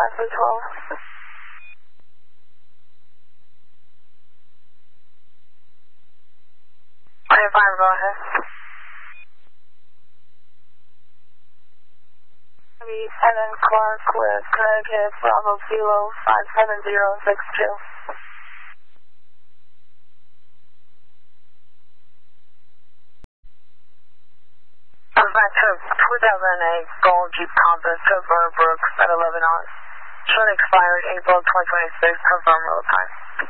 512. Okay, fine, go ahead. Evan Clark with Connecticut, Bravo Kilo 57062. Back to 2008 Gold Jeep Compass to Burr Brooks at 11 hours. Should expire April 2026, confirm real time.